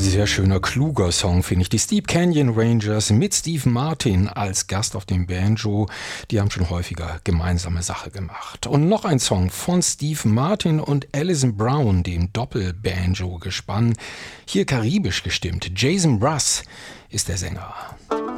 sehr schöner, kluger Song, finde ich. Die Steep Canyon Rangers mit Steve Martin als Gast auf dem Banjo, die haben schon häufiger gemeinsame Sache gemacht. Und noch ein Song von Steve Martin und Alison Brown, dem Doppel-Banjo-Gespann. Hier karibisch gestimmt. Jason Russ ist der Sänger.